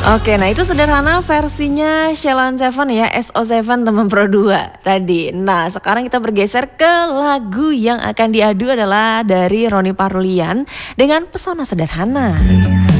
Oke, nah itu sederhana versinya Sheila on 7 ya, SO7 teman Pro 2 tadi. Nah, sekarang kita bergeser ke lagu yang akan diadu adalah dari Ronny Parlian dengan Pesona Sederhana.